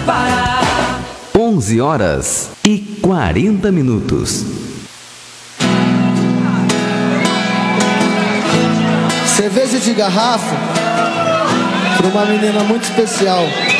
parar. 11h40. Cerveja de garrafa para uma menina muito especial.